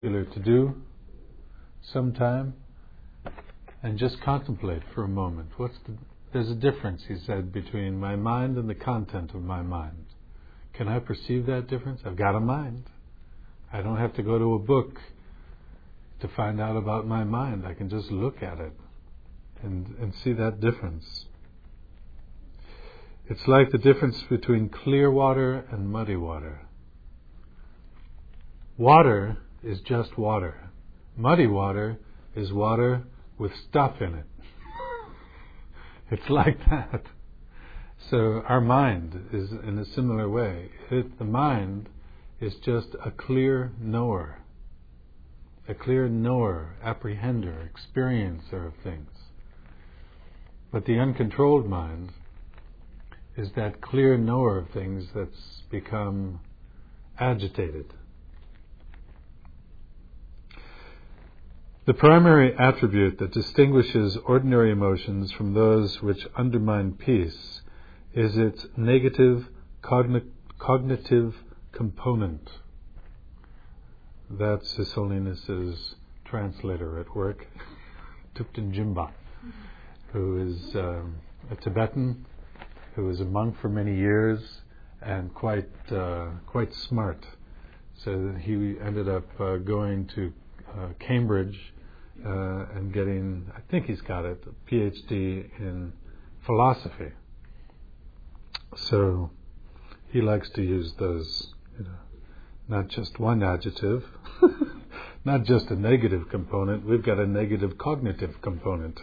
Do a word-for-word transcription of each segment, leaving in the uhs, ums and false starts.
to do sometime and just contemplate for a moment. What's the, there's a difference, he said, between my mind and the content of my mind. Can I perceive that difference? I've got a mind. I don't have to go to a book to find out about my mind. I can just look at it and, and see that difference. It's like the difference between clear water and muddy water. Water is just water. Muddy water is water with stuff in it. It's like that. So our mind is in a similar way. It, the mind is just a clear knower. A clear knower, apprehender, experiencer of things. But the uncontrolled mind is that clear knower of things that's become agitated. The primary attribute that distinguishes ordinary emotions from those which undermine peace is its negative cogn- cognitive component. That's His Holiness's translator at work, Thupten Jinpa, who is um, a Tibetan, who was a monk for many years and quite uh, quite smart. So he ended up uh, going to uh, Cambridge uh, and getting, I think he's got it, a P H D in philosophy. So he likes to use those, you know, not just one adjective, not just a negative component. We've got a negative cognitive component.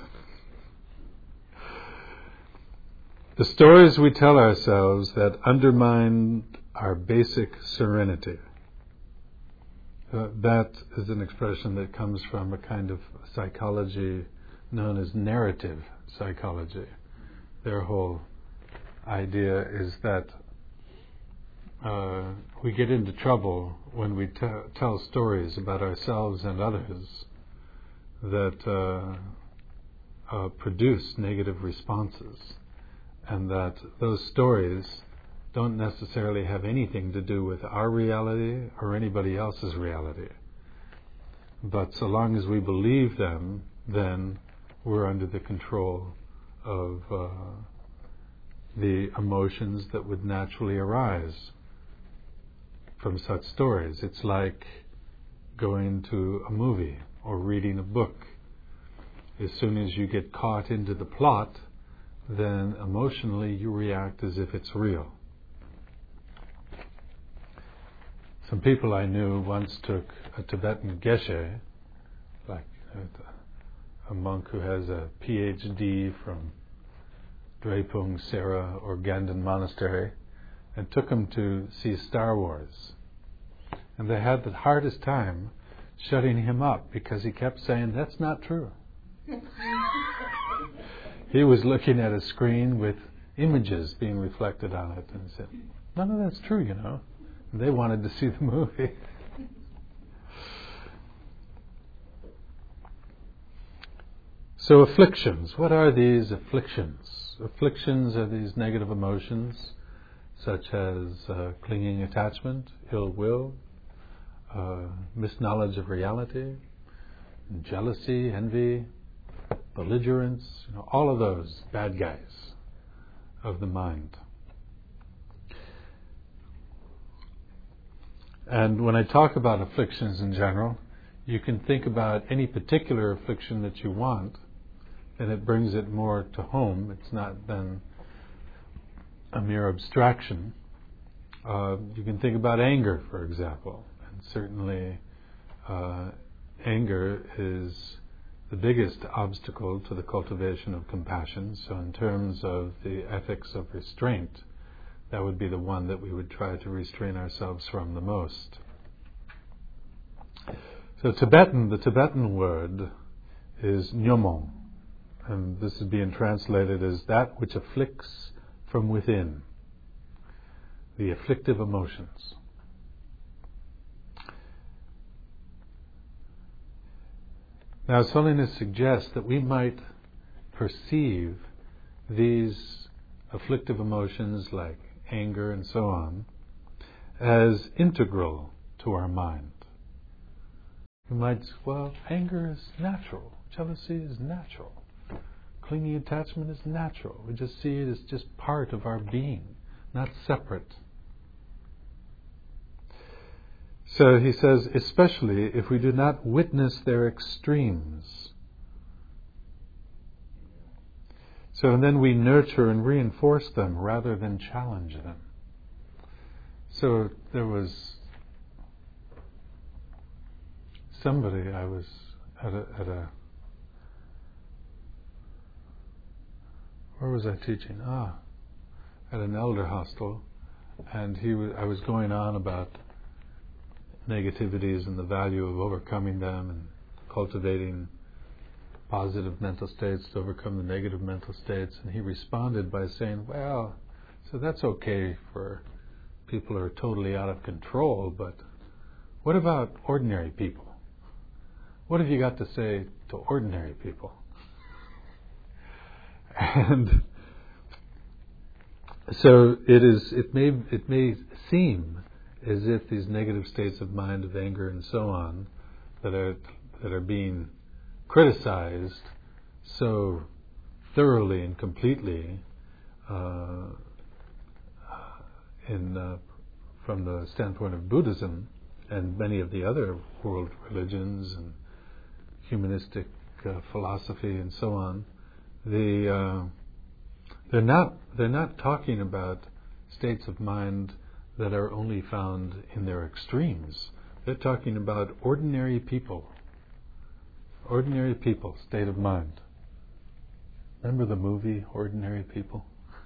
The stories we tell ourselves that undermine our basic serenity. Uh, that is an expression that comes from a kind of psychology known as narrative psychology. Their whole idea is that uh, we get into trouble when we t- tell stories about ourselves and others that uh, uh, produce negative responses. And that those stories don't necessarily have anything to do with our reality or anybody else's reality. But so long as we believe them, then we're under the control of uh, the emotions that would naturally arise from such stories. It's like going to a movie or reading a book. As soon as you get caught into the plot, then emotionally you react as if it's real. Some people I knew once took a Tibetan geshe, like a monk who has a P H D from Drepung Sera or Ganden Monastery, and took him to see Star Wars. And they had the hardest time shutting him up because he kept saying, "That's not true." He was looking at a screen with images being reflected on it and said, "None of that's true, you know." And they wanted to see the movie. So afflictions. What are these afflictions? Afflictions are these negative emotions such as uh, clinging attachment, ill will, uh, misknowledge of reality, jealousy, envy, belligerence, you know, all of those bad guys of the mind. And when I talk about afflictions in general, you can think about any particular affliction that you want, and it brings it more to home. It's not then a mere abstraction. Uh, you can think about anger, for example, and certainly uh, anger is the biggest obstacle to the cultivation of compassion. So in terms of the ethics of restraint, that would be the one that we would try to restrain ourselves from the most. So Tibetan, the Tibetan word is nyomong, and this is being translated as that which afflicts from within, the afflictive emotions. Now, His Holiness suggests that we might perceive these afflictive emotions like anger and so on as integral to our mind. You might say, well, anger is natural. Jealousy is natural. Clinging attachment is natural. We just see it as just part of our being, not separate. So he says, especially if we do not witness their extremes. So and then we nurture and reinforce them rather than challenge them. So there was somebody I was at a, at a where was I teaching? Ah, at an elder hostel, and he was, I was going on about negativities and the value of overcoming them and cultivating positive mental states to overcome the negative mental states. And he responded by saying, well, so that's okay for people who are totally out of control, but what about ordinary people? What have you got to say to ordinary people? And so it is. It may it may seem as if these negative states of mind, of anger and so on, that are that are being criticized so thoroughly and completely uh, in uh, from the standpoint of Buddhism and many of the other world religions and humanistic uh, philosophy and so on, the uh, they're not they're not talking about states of mind that are only found in their extremes. They're talking about ordinary people. Ordinary people, state of mind. Remember the movie Ordinary People?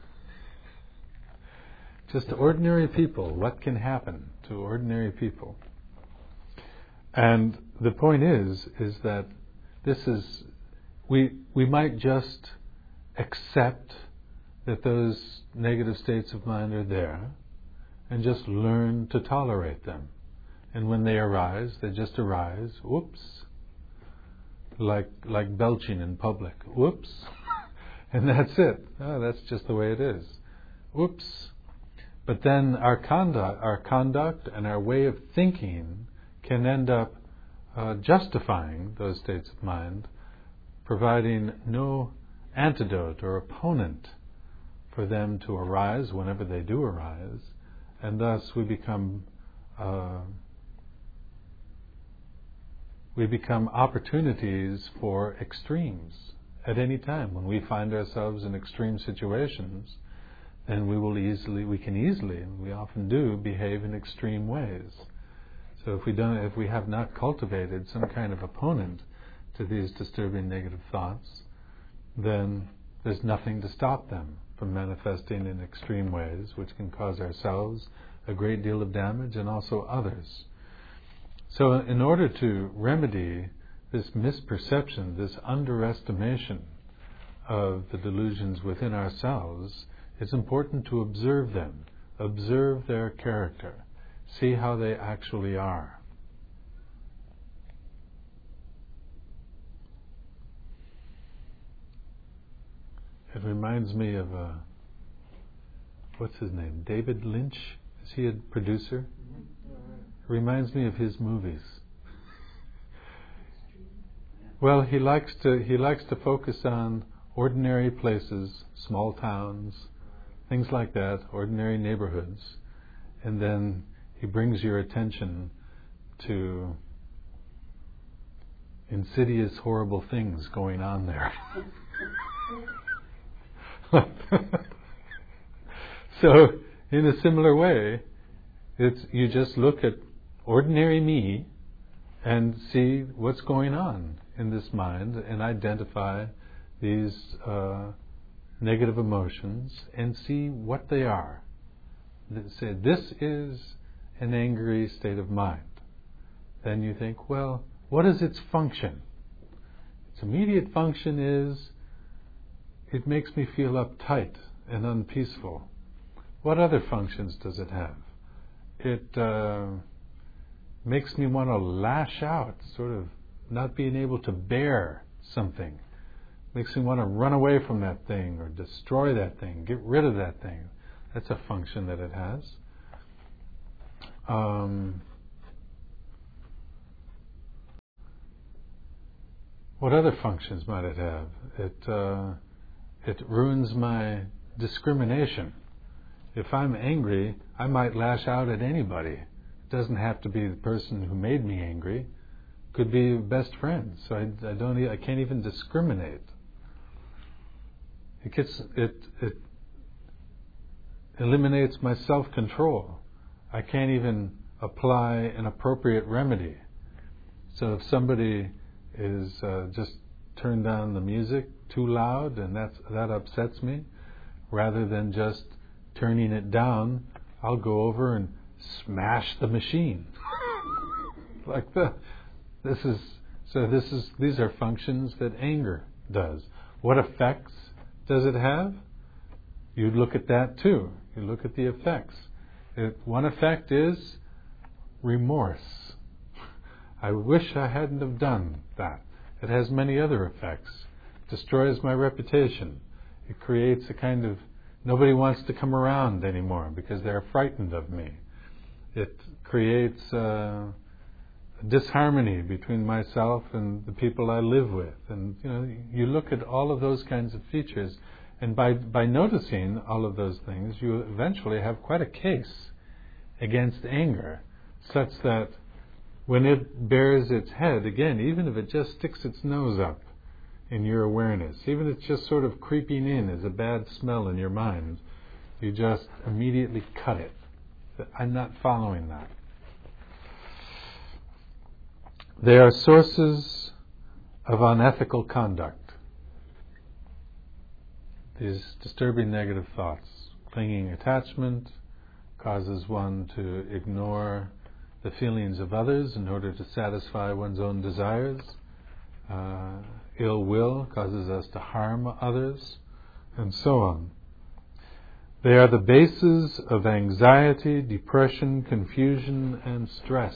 Just ordinary people. What can happen to ordinary people? And the point is, is that this is, we we might just accept that those negative states of mind are there and just learn to tolerate them. And when they arise, they just arise. Whoops. Like like belching in public. Whoops. And that's it. Oh, that's just the way it is. Whoops. But then our conduct, our conduct and our way of thinking can end up uh, justifying those states of mind, providing no antidote or opponent for them to arise whenever they do arise, and thus we become uh, we become opportunities for extremes at any time. When we find ourselves in extreme situations, then we will easily, we can easily, and we often do, behave in extreme ways. So if we don't, if we have not cultivated some kind of opponent to these disturbing negative thoughts, then there's nothing to stop them from manifesting in extreme ways, which can cause ourselves a great deal of damage and also others. So in order to remedy this misperception, this underestimation of the delusions within ourselves, it's important to observe them, observe their character, see how they actually are. It reminds me of, uh, what's his name, David Lynch? Is he a producer? It reminds me of his movies. Well, he likes to he likes to focus on ordinary places, small towns, things like that, ordinary neighborhoods, and then he brings your attention to insidious, horrible things going on there. So, in a similar way, it's you just look at ordinary me and see what's going on in this mind and identify these uh, negative emotions and see what they are. Say, this is an angry state of mind. Then you think, well, what is its function? Its immediate function is, it makes me feel uptight and unpeaceful. What other functions does it have? It uh, makes me want to lash out, sort of not being able to bear something. Makes me want to run away from that thing or destroy that thing, get rid of that thing. That's a function that it has. Um, What other functions might it have? It uh, it ruins my discrimination. If I'm angry, I might lash out at anybody. It doesn't have to be the person who made me angry. Could be best friends. So I, I don't. I can't even discriminate. It gets it it eliminates my self-control. I can't even apply an appropriate remedy. So if somebody is uh, just turned down the music too loud and that's, that upsets me, rather than just turning it down, I'll go over and smash the machine. Like that. This is so. This is these are functions that anger does. What effects does it have? You look at that too. You look at the effects. It, one effect is remorse. I wish I hadn't have done that. It has many other effects. It destroys my reputation. It creates a kind of, nobody wants to come around anymore because they're frightened of me. It creates uh, disharmony between myself and the people I live with. And you know, you look at all of those kinds of features, and by by noticing all of those things, you eventually have quite a case against anger, such that when it bears its head, again, even if it just sticks its nose up in your awareness, even if it's just sort of creeping in as a bad smell in your mind, you just immediately cut it. I'm not following that. They are sources of unethical conduct. These disturbing negative thoughts. Clinging attachment causes one to ignore the feelings of others in order to satisfy one's own desires. Uh, ill will causes us to harm others, and so on. They are the bases of anxiety, depression, confusion, and stress.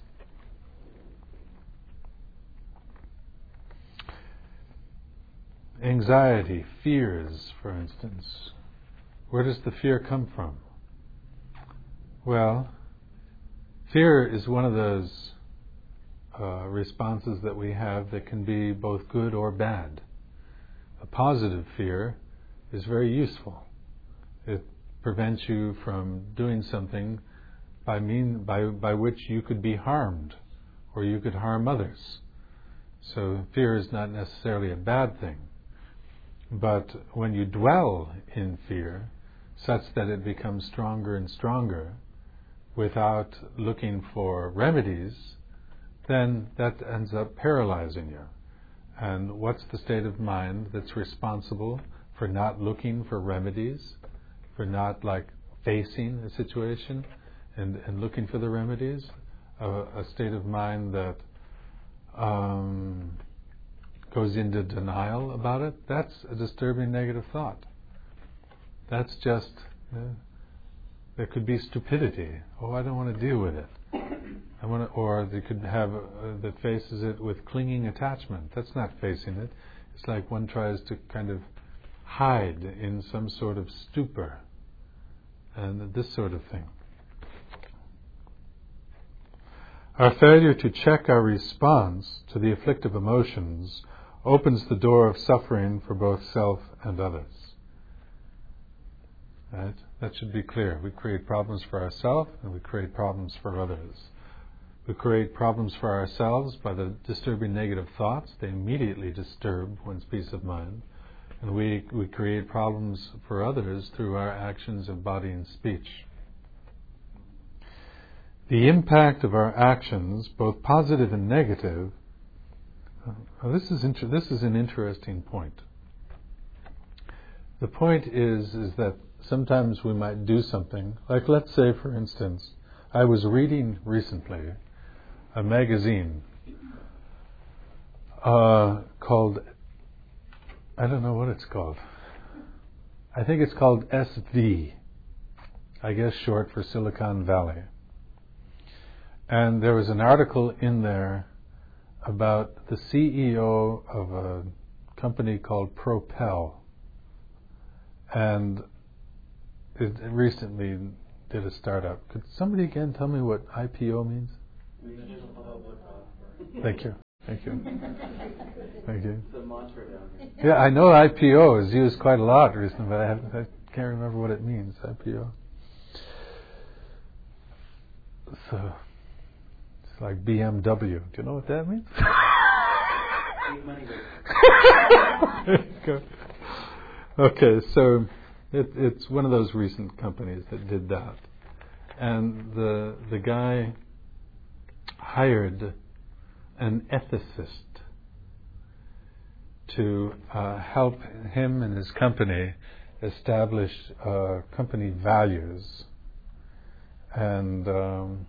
Anxiety, fears, for instance. Where does the fear come from? Well, fear is one of those uh, responses that we have that can be both good or bad. A positive fear is very useful. It prevents you from doing something by mean by by which you could be harmed, or you could harm others. So fear is not necessarily a bad thing. But when you dwell in fear, such that it becomes stronger and stronger, without looking for remedies, then that ends up paralyzing you. And what's the state of mind that's responsible for not looking for remedies, for not like facing a situation and, and looking for the remedies? A, a state of mind that um, goes into denial about it. That's a disturbing negative thought. That's just, uh, there could be stupidity. Oh, I don't want to deal with it. I want to, or they could have uh, that faces it with clinging attachment. That's not facing it. It's like one tries to kind of hide in some sort of stupor, and this sort of thing. Our failure to check our response to the afflictive emotions opens the door of suffering for both self and others. Right? That should be clear. We create problems for ourselves and we create problems for others. We create problems for ourselves by the disturbing negative thoughts. They immediately disturb one's peace of mind. And we, we create problems for others through our actions of body and speech. The impact of our actions, both positive and negative, uh, this is inter- this is an interesting point. The point is is that sometimes we might do something, like let's say, for instance, I was reading recently a magazine uh, called, I don't know what it's called. I think it's called S V, I guess short for Silicon Valley. And there was an article in there about the C E O of a company called Propel. And it recently did a startup. Could somebody again tell me what I P O means? Thank you. Thank you. Thank you. It's a mantra down here. Yeah, I know I P O is used quite a lot recently, but I, have, I can't remember what it means, I P O. So, it's like B M W. Do you know what that means? Okay, so it, it's one of those recent companies that did that. And the the guy hired an ethicist to uh, help him and his company establish uh, company values. And um,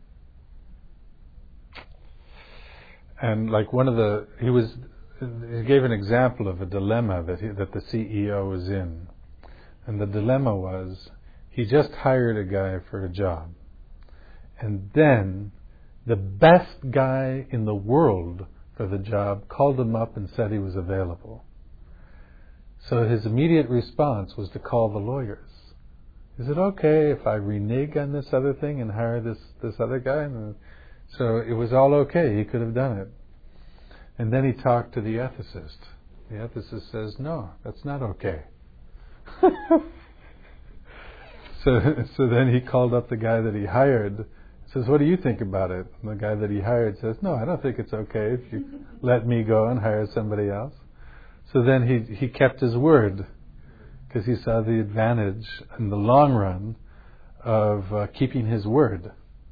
and like one of the he was he gave an example of a dilemma that he, that the C E O was in, and the dilemma was he just hired a guy for a job, and then the best guy in the world for the job called him up and said he was available. So his immediate response was to call the lawyers. Is it okay if I renege on this other thing and hire this, this other guy? And so it was all okay. He could have done it. And then he talked to the ethicist. The ethicist says, no, that's not okay. so so then he called up the guy that he hired. Says, what do you think about it? And the guy that he hired says, no, I don't think it's okay if you let me go and hire somebody else. So then he, he kept his word, because he saw the advantage in the long run of uh, keeping his word.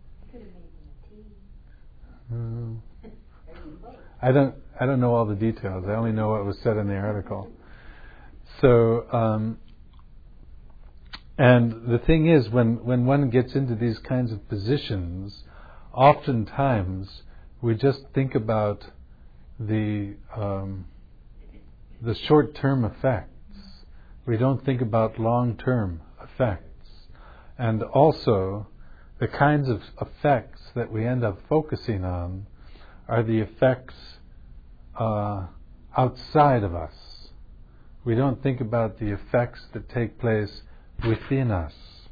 Mm. I don't I don't know all the details. I only know what was said in the article. So, um, and the thing is, when, when one gets into these kinds of positions, oftentimes we just think about the um, the short-term effects. We don't think about long-term effects. And also, the kinds of effects that we end up focusing on are the effects uh, outside of us. We don't think about the effects that take place within us.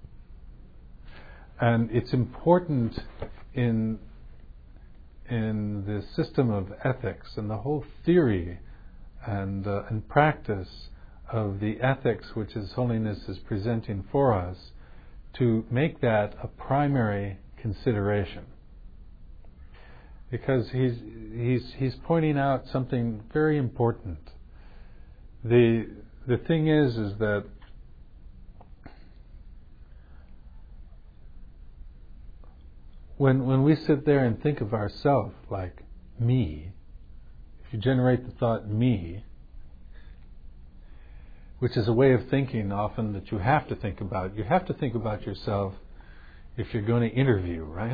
And it's important in in the system of ethics and the whole theory and uh, and practice of the ethics which His Holiness is presenting for us, to make that a primary consideration. Because he's he's he's pointing out something very important. The the thing is is that when when we sit there and think of ourselves like me, if you generate the thought me, which is a way of thinking often that you have to think about. You have to think about yourself if you're going to interview, right?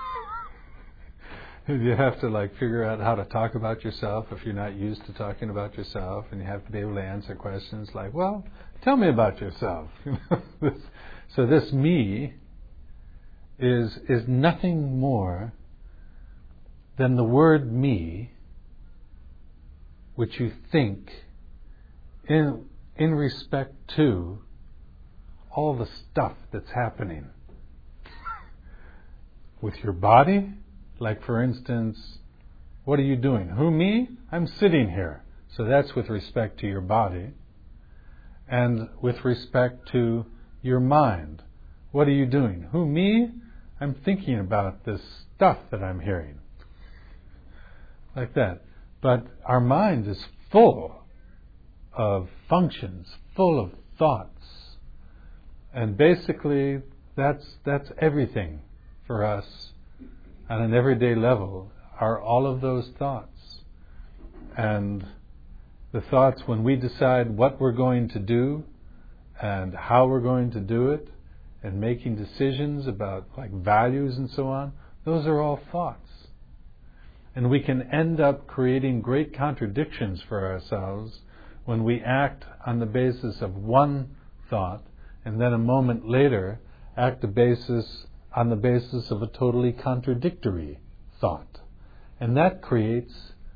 You have to like figure out how to talk about yourself if you're not used to talking about yourself, and you have to be able to answer questions like, well, tell me about yourself. So this me is is nothing more than the word me, which you think in in respect to all the stuff that's happening with your body. Like, for instance, what are you doing? Who, me? I'm sitting here. So that's with respect to your body. And with respect to your mind. What are you doing? Who, me? I'm thinking about this stuff that I'm hearing. Like that. But our mind is full of functions, full of thoughts. And basically, that's that's everything for us on an everyday level, are all of those thoughts. And the thoughts, when we decide what we're going to do and how we're going to do it, and making decisions about like values and so on, those are all thoughts. And we can end up creating great contradictions for ourselves when we act on the basis of one thought, and then a moment later act the basis on the basis of a totally contradictory thought. And that creates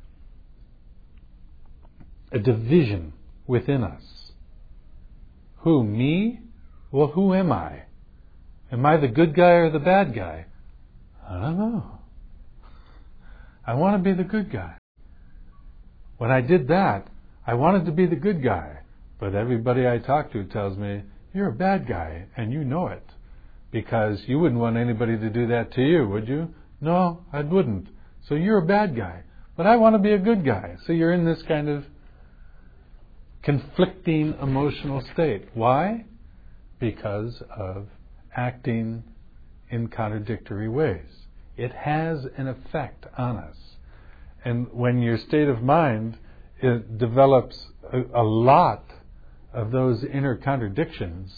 a division within us. Who, me? Well, who am I? Am I the good guy or the bad guy? I don't know. I want to be the good guy. When I did that, I wanted to be the good guy, but everybody I talk to tells me, you're a bad guy, and you know it, because you wouldn't want anybody to do that to you, would you? No, I wouldn't. So you're a bad guy, but I want to be a good guy. So you're in this kind of conflicting emotional state. Why? Because of acting in contradictory ways. It has an effect on us. And when your state of mind it develops a, a lot of those inner contradictions,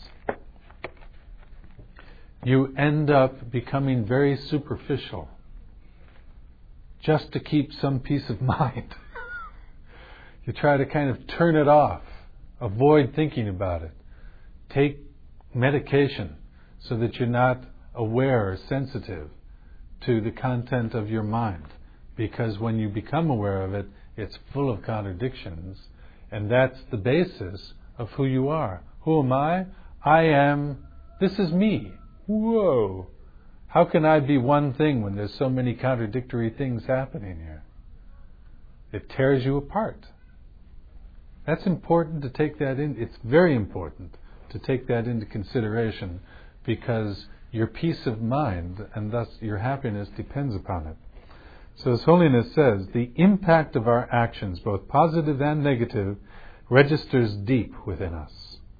you end up becoming very superficial just to keep some peace of mind. You try to kind of turn it off, avoid thinking about it. Take medication so that you're not aware or sensitive to the content of your mind. Because when you become aware of it, it's full of contradictions. And that's the basis of who you are. Who am I? I am, this is me. Whoa! How can I be one thing when there's so many contradictory things happening here? It tears you apart. That's important to take that in. It's very important to take that into consideration, because your peace of mind and thus your happiness depends upon it. So His Holiness says, the impact of our actions, both positive and negative, registers deep within us.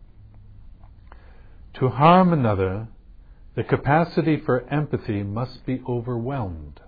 To harm another, the capacity for empathy must be overwhelmed.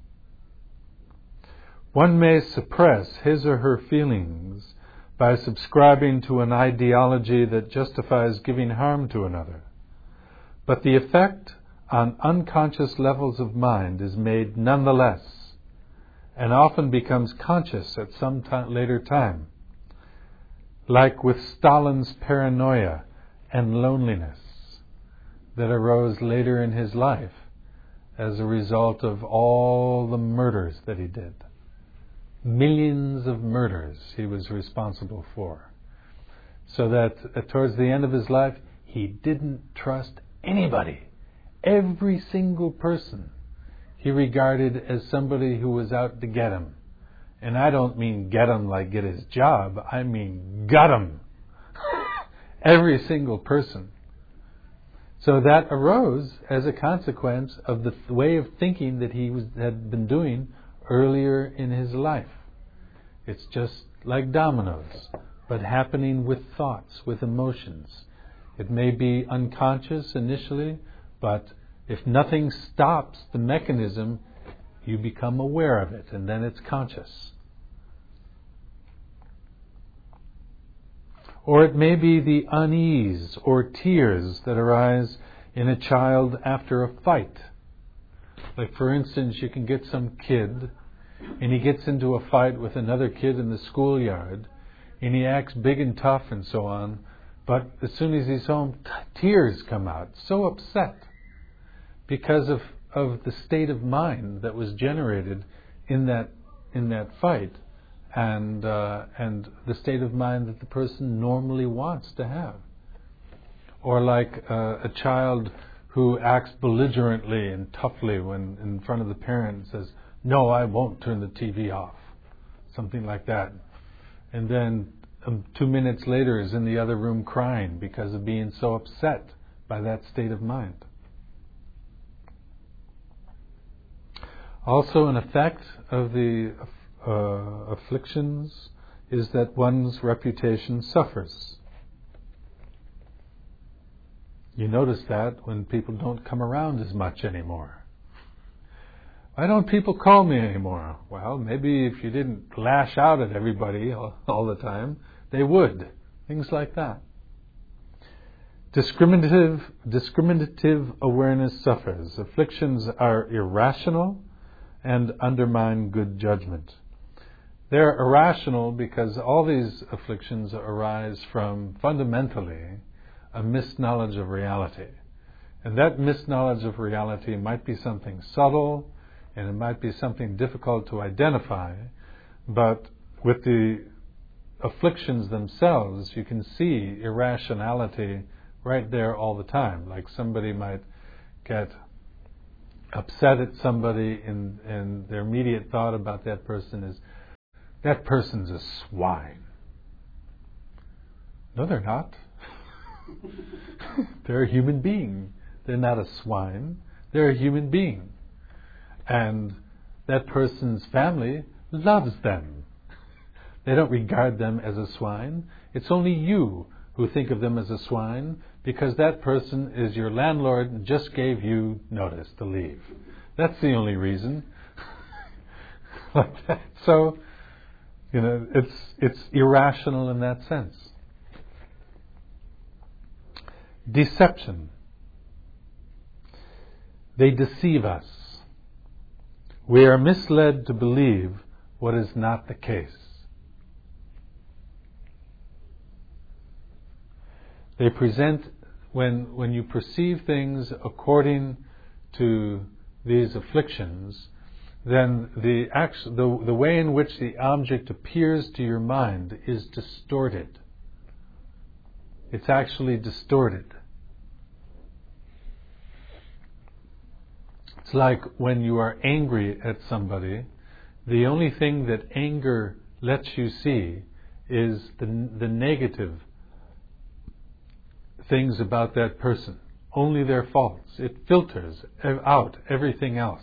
One may suppress his or her feelings by subscribing to an ideology that justifies giving harm to another. But the effect on unconscious levels of mind is made nonetheless, and often becomes conscious at some t- later time, like with Stalin's paranoia and loneliness that arose later in his life as a result of all the murders that he did. Millions of murders he was responsible for. So that uh, towards the end of his life, he didn't trust anybody. Every single person he regarded as somebody who was out to get him. And I don't mean get him like get his job. I mean got him. Every single person. So that arose as a consequence of the th- way of thinking that he was, had been doing earlier in his life. It's just like dominoes, but happening with thoughts, with emotions. It may be unconscious initially, but if nothing stops the mechanism, you become aware of it, and then it's conscious. Or it may be the unease or tears that arise in a child after a fight. Like, for instance, you can get some kid, and he gets into a fight with another kid in the schoolyard, and he acts big and tough and so on, but as soon as he's home, t- tears come out, so upset, because of, of the state of mind that was generated in that in that fight, and uh, and the state of mind that the person normally wants to have. Or like uh, a child who acts belligerently and toughly when in front of the parent says, "No, I won't turn the T V off," something like that, and then um, two minutes later is in the other room crying because of being so upset by that state of mind. Also, an effect of the uh, afflictions is that one's reputation suffers. You notice that when people don't come around as much anymore. Why don't people call me anymore? Well, maybe if you didn't lash out at everybody all, all the time, they would. Things like that. Discriminative, discriminative awareness suffers. Afflictions are irrational and undermine good judgment. They're irrational because all these afflictions arise from, fundamentally, a misknowledge of reality. And that misknowledge of reality might be something subtle, and it might be something difficult to identify, but with the afflictions themselves, you can see irrationality right there all the time. Like somebody might get upset at somebody, and, and their immediate thought about that person is, that person's a swine. No, they're not. They're a human being. They're not a swine. They're a human being. And that person's family loves them. They don't regard them as a swine. It's only you who think of them as a swine because that person is your landlord and just gave you notice to leave. That's the only reason. Like that. So, you know, it's it's irrational in that sense. Deception. They deceive us. We are misled to believe what is not the case. They present, when when you perceive things according to these afflictions, then the, act, the, the way in which the object appears to your mind is distorted. It's actually distorted. It's like when you are angry at somebody, the only thing that anger lets you see is the, the negative things about that person. Only their faults. It filters out everything else.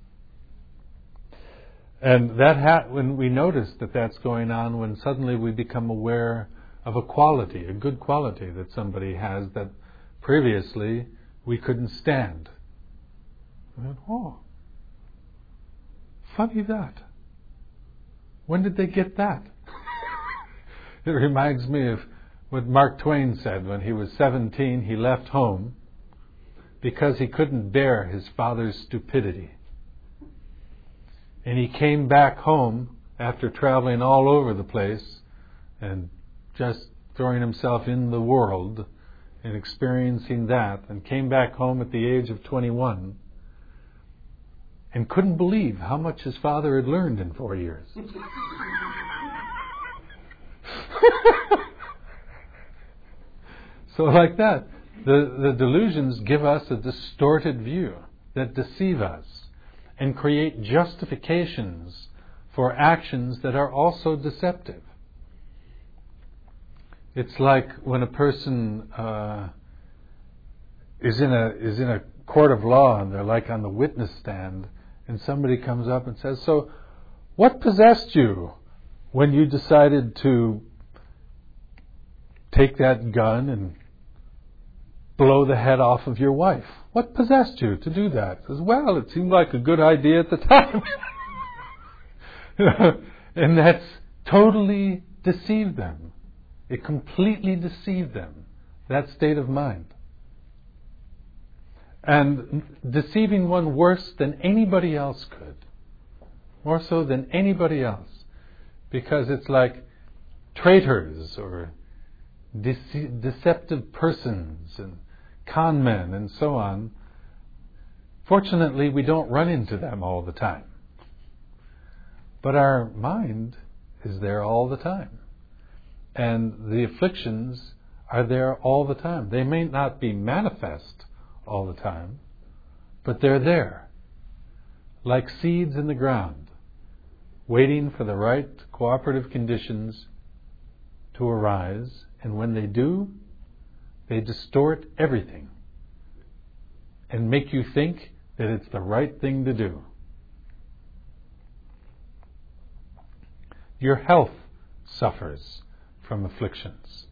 And that ha- when we notice that that's going on, when suddenly we become aware of a quality, a good quality that somebody has that previously we couldn't stand. I went, oh, funny that. When did they get that? It reminds me of what Mark Twain said when he was seventeen. He left home because he couldn't bear his father's stupidity. And he came back home after traveling all over the place and just throwing himself in the world and experiencing that, and came back home at the age of twenty-one and couldn't believe how much his father had learned in four years. So like that, the, the delusions give us a distorted view that deceive us and create justifications for actions that are also deceptive. It's like when a person uh, is in a is in a court of law and they're like on the witness stand, and somebody comes up and says, "So, what possessed you when you decided to take that gun and blow the head off of your wife? What possessed you to do that?" He says, "Well, it seemed like a good idea at the time." And that's totally deceived them. It completely deceived them, that state of mind. And deceiving one worse than anybody else could. More so than anybody else. Because it's like traitors or dece- deceptive persons and con men and so on. Fortunately, we don't run into them all the time. But our mind is there all the time. And the afflictions are there all the time. They may not be manifest all the time, but they're there. Like seeds in the ground, waiting for the right cooperative conditions to arise. And when they do, they distort everything and make you think that it's the right thing to do. Your health suffers from afflictions.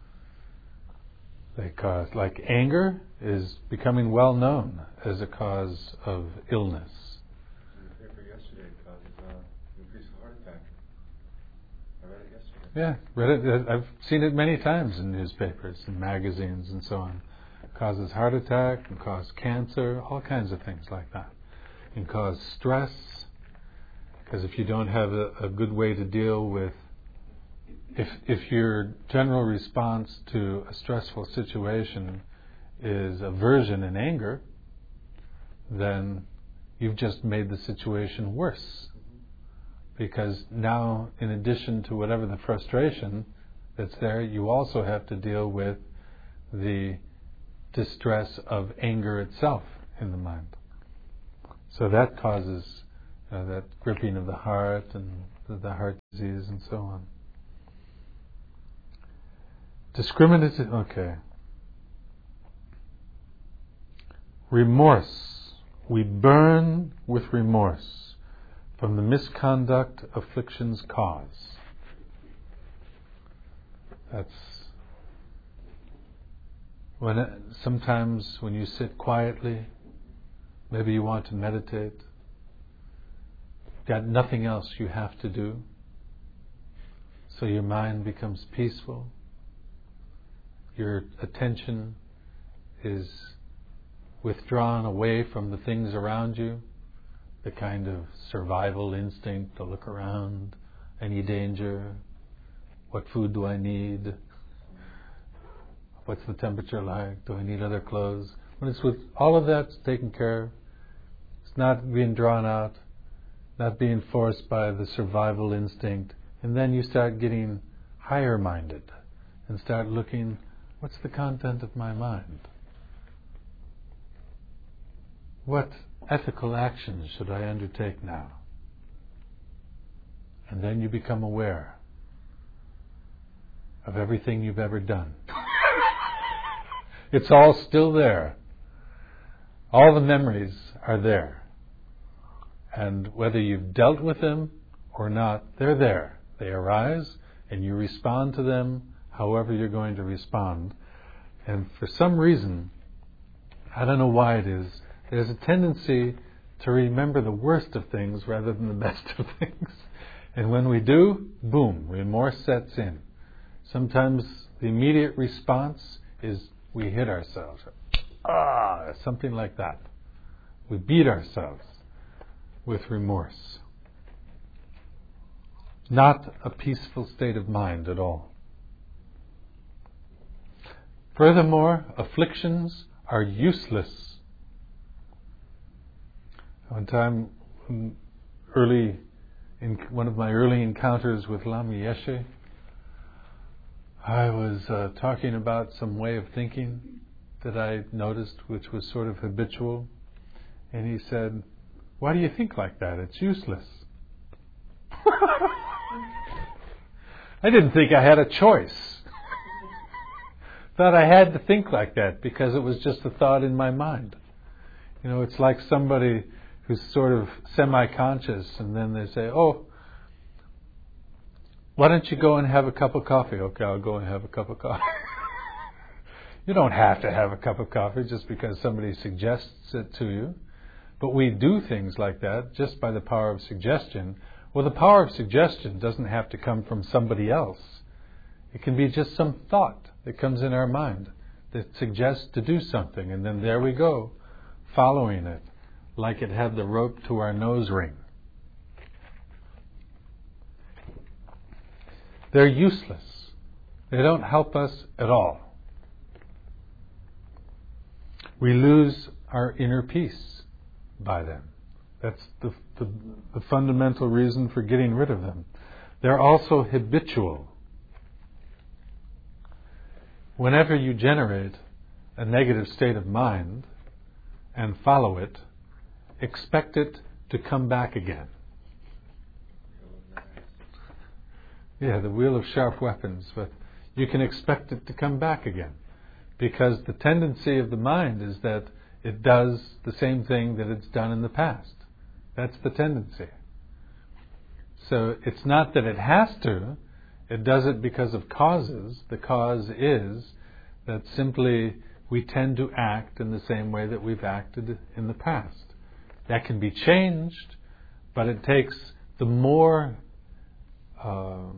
They cause, like anger is becoming well known as a cause of illness. The paper yesterday causes uh, increase of heart attack. I read it yesterday. Yeah, read it. I've seen it many times in newspapers and magazines and so on. It causes heart attack, and cause cancer, all kinds of things like that. And cause stress, because if you don't have a, a good way to deal with, if if your general response to a stressful situation is aversion and anger, then you've just made the situation worse. Because now, in addition to whatever the frustration that's there, you also have to deal with the distress of anger itself in the mind. So that causes uh, that gripping of the heart and the, the heart disease, and so on. Discriminative, okay. Remorse. We burn with remorse from the misconduct afflictions cause. That's when it, sometimes when you sit quietly, maybe you want to meditate, got nothing else you have to do, so your mind becomes peaceful, your attention is withdrawn away from the things around you, the kind of survival instinct to look around, any danger, what food do I need, what's the temperature like, do I need other clothes. When it's with all of that's taken care of, it's not being drawn out, not being forced by the survival instinct, and then you start getting higher minded and start looking, what's the content of my mind? What ethical actions should I undertake now? And then you become aware of everything you've ever done. It's all still there. All the memories are there. And whether you've dealt with them or not, they're there. They arise and you respond to them however you're going to respond. And for some reason, I don't know why it is, there's a tendency to remember the worst of things rather than the best of things. And when we do, boom, remorse sets in. Sometimes the immediate response is we hit ourselves. Ah, something like that. We beat ourselves with remorse. Not a peaceful state of mind at all. Furthermore, afflictions are useless. One time, early in one of my early encounters with Lama Yeshe, I was uh, talking about some way of thinking that I noticed, which was sort of habitual, and he said, "Why do you think like that? It's useless." I didn't think I had a choice. Thought I had to think like that because it was just a thought in my mind. You know, it's like somebody who's sort of semi-conscious, and then they say, "Oh, why don't you go and have a cup of coffee?" Okay, I'll go and have a cup of coffee. You don't have to have a cup of coffee just because somebody suggests it to you. But we do things like that just by the power of suggestion. Well, the power of suggestion doesn't have to come from somebody else. It can be just some thought that comes in our mind that suggests to do something, and then there we go, following it, like it had the rope to our nose ring. They're useless. They don't help us at all. We lose our inner peace by them. That's the, the, the fundamental reason for getting rid of them. They're also habitual. Whenever you generate a negative state of mind and follow it, expect it to come back again. Yeah, the wheel of sharp weapons, but you can expect it to come back again. Because the tendency of the mind is that it does the same thing that it's done in the past. That's the tendency. So it's not that it has to, it does it because of causes. The cause is that simply we tend to act in the same way that we've acted in the past. That can be changed, but it takes the more uh,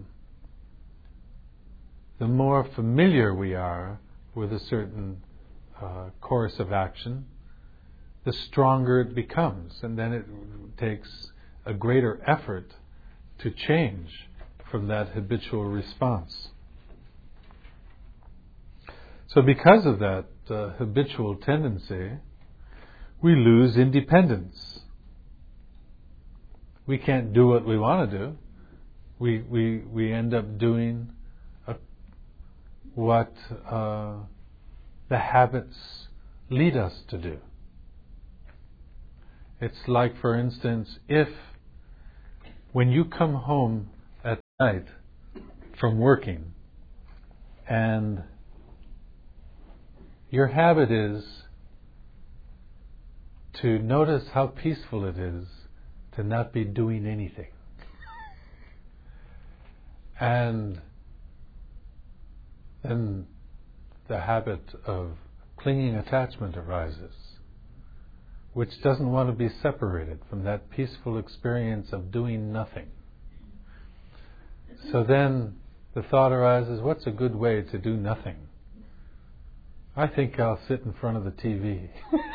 the more familiar we are with a certain uh, course of action, the stronger it becomes, and then it takes a greater effort to change from that habitual response. So because of that uh, habitual tendency, we lose independence. We can't do what we want to do. We we we end up doing a, what uh, the habits lead us to do. It's like, for instance, if when you come home at night from working and your habit is to notice how peaceful it is to not be doing anything. And then the habit of clinging attachment arises, which doesn't want to be separated from that peaceful experience of doing nothing. So then the thought arises, what's a good way to do nothing? I think I'll sit in front of the T V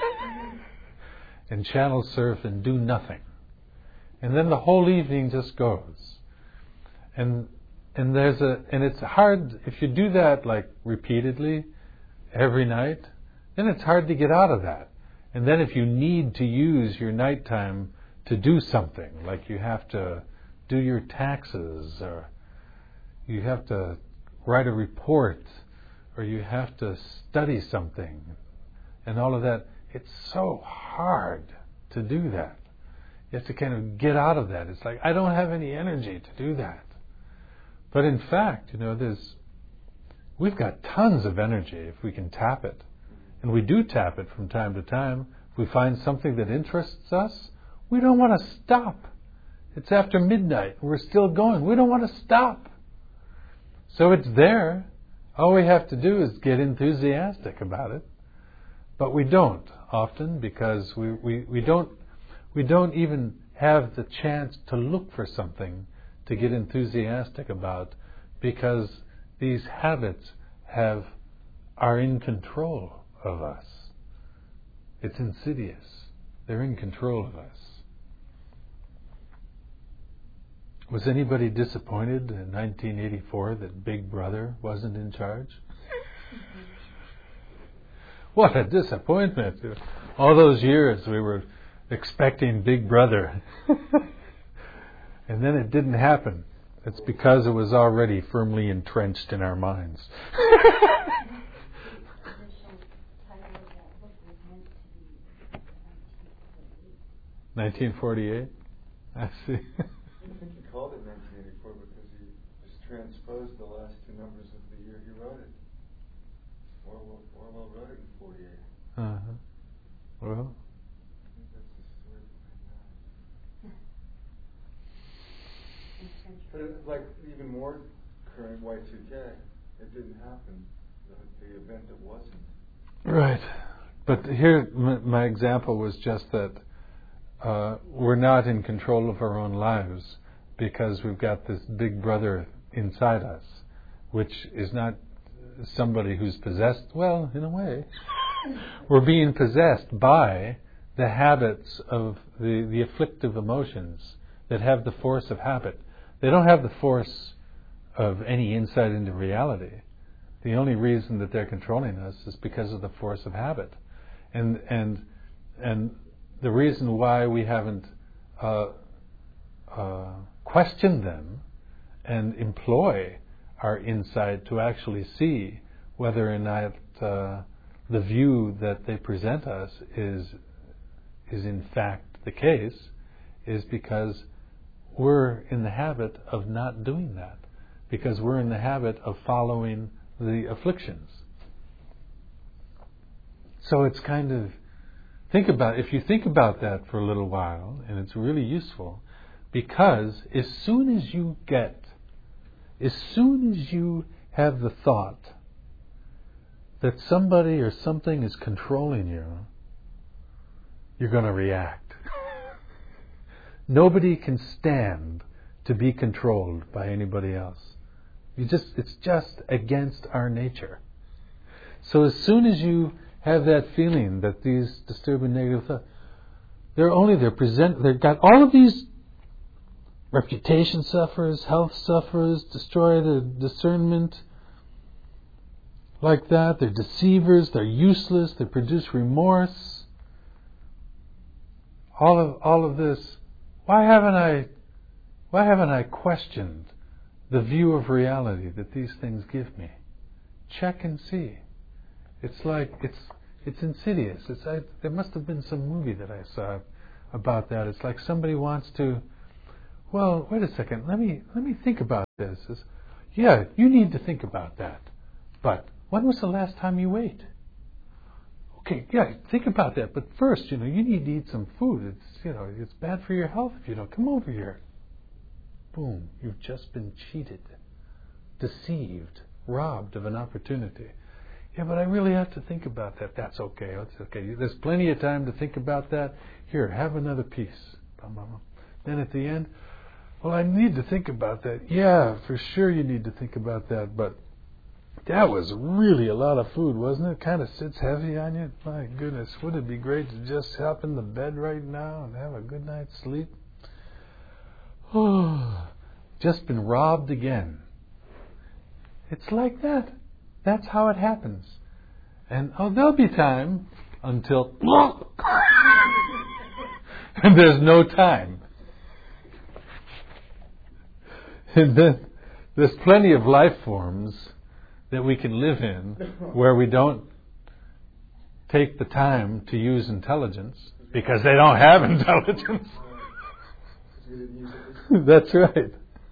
and channel surf and do nothing. And then the whole evening just goes. And and there's a and it's hard if you do that like repeatedly every night, then it's hard to get out of that. And then if you need to use your nighttime to do something, like you have to do your taxes, or you have to write a report, or you have to study something, and all of that, it's so hard to do that. You have to kind of get out of that. It's like, I don't have any energy to do that. But in fact, you know, there's we've got tons of energy if we can tap it. And we do tap it from time to time. If we find something that interests us, we don't want to stop. It's after midnight. We're still going. We don't want to stop. So it's there. All we have to do is get enthusiastic about it. But we don't often, because we, we, we don't we don't even have the chance to look for something to get enthusiastic about, because these habits have are in control of us. It's insidious. They're in control of us. Was anybody disappointed in nineteen eighty-four that Big Brother wasn't in charge? What a disappointment. All those years we were expecting Big Brother. And then it didn't happen. It's because it was already firmly entrenched in our minds. nineteen forty-eight? I see. I think he called it nineteen eighty-four because he just transposed the last two numbers of the year he wrote it. Orwell, Orwell wrote it in forty-eight. Uh-huh. Well, I think that's the story behind that. But it's like even more current Y two K, it didn't happen. The, the event that wasn't. right. But here, m- my example was just that uh, we're not in control of our own lives because we've got this Big Brother inside us, which is not somebody who's possessed. Well, in a way, we're being possessed by the habits of the, the afflictive emotions that have the force of habit. They don't have the force of any insight into reality. The only reason that they're controlling us is because of the force of habit. And and and the reason why we haven't uh, uh, questioned them and employ our insight to actually see whether or not uh, the view that they present us is is in fact the case, is because we're in the habit of not doing that, because we're in the habit of following the afflictions. So it's kind of, think about, if you think about that for a little while, and it's really useful, because as soon as you get, as soon as you have the thought that somebody or something is controlling you, you're going to react. Nobody can stand to be controlled by anybody else. You just, it's just against our nature. So as soon as you have that feeling that these disturbing negative thoughts, they're only they're present. They've got all of these. Reputation suffers, health suffers, destroy the discernment. Like that, they're deceivers. They're useless. They produce remorse. All of all of this. Why haven't I? Why haven't I questioned the view of reality that these things give me? Check and see. It's like it's it's insidious. It's I, there must have been some movie that I saw about that. It's like somebody wants to well, wait a second, let me let me think about this. It's, yeah, you need to think about that. But when was the last time you ate? Okay, yeah, think about that. But first, you know, you need to eat some food. It's, you know, it's bad for your health if you don't. Come over here. Boom, you've just been cheated, deceived, robbed of an opportunity. Yeah, but I really have to think about that. That's okay. That's okay. There's plenty of time to think about that. Here, have another piece. Then at the end, well, I need to think about that. Yeah, for sure you need to think about that. But that was really a lot of food, wasn't it? It kind of sits heavy on you. My goodness, would it be great to just hop in the bed right now and have a good night's sleep? Oh, just been robbed again. It's like that. That's how it happens. And oh, there'll be time until and there's no time. And then there's plenty of life forms that we can live in where we don't take the time to use intelligence because they don't have intelligence. That's right.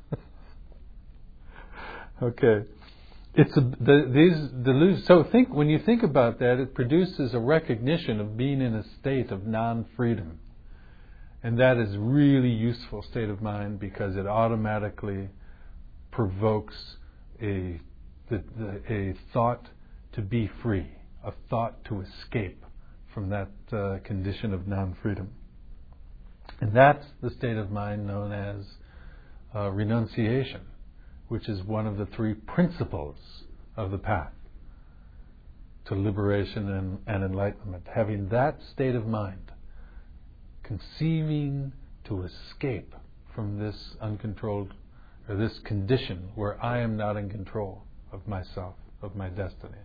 Okay. It's a, the, these delusions. So think when you think about that, it produces a recognition of being in a state of non-freedom, and that is really useful state of mind because it automatically provokes a the, the, a thought to be free, a thought to escape from that uh, condition of non-freedom, and that's the state of mind known as uh, renunciation, which is one of the three principles of the path to liberation and, and enlightenment. Having that state of mind, conceiving to escape from this uncontrolled, or this condition where I am not in control of myself, of my destiny.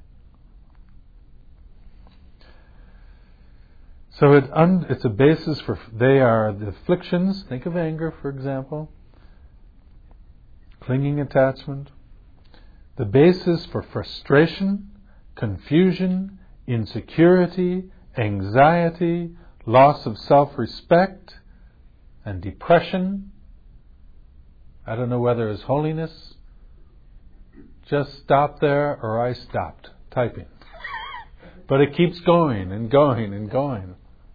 So it un, it's a basis for, they are the afflictions, think of anger, for example, clinging attachment, the basis for frustration, confusion, insecurity, anxiety, loss of self-respect, and depression. I don't know whether it's holiness. Just stop there or I stopped typing. But it keeps going and going and going.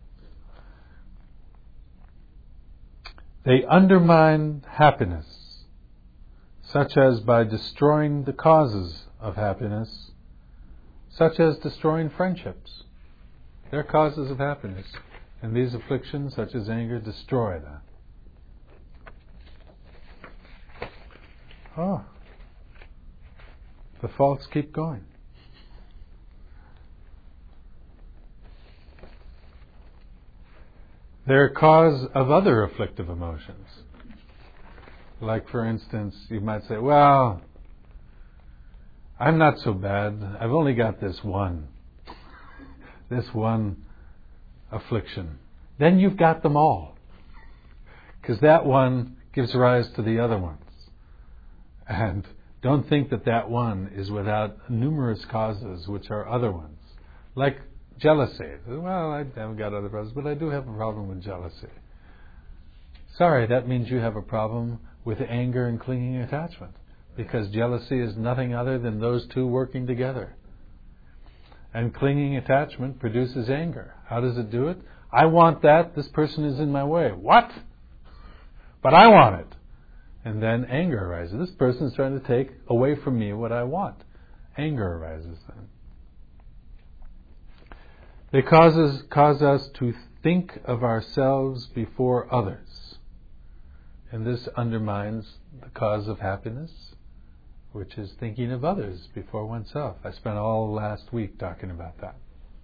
They undermine happiness, such as by destroying the causes of happiness, such as destroying friendships. They're causes of happiness. And these afflictions, such as anger, destroy that. Oh, the faults keep going. They're a cause of other afflictive emotions. Like, for instance, you might say, well, I'm not so bad. I've only got this one. This one affliction. Then you've got them all. Because that one gives rise to the other ones. And don't think that that one is without numerous causes, which are other ones. Like jealousy. Well, I haven't got other problems, but I do have a problem with jealousy. Sorry, that means you have a problem with anger and clinging attachment, because jealousy is nothing other than those two working together. And clinging attachment produces anger. How does it do it? I want that, this person is in my way. What? But I want it. And then anger arises. This person is trying to take away from me what I want. Anger arises then. They causes, cause us to think of ourselves before others. And this undermines the cause of happiness, which is thinking of others before oneself. I spent all last week talking about that.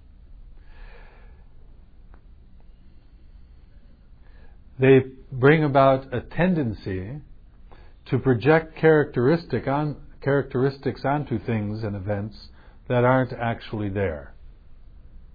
They bring about a tendency to project characteristic on, characteristics onto things and events that aren't actually there.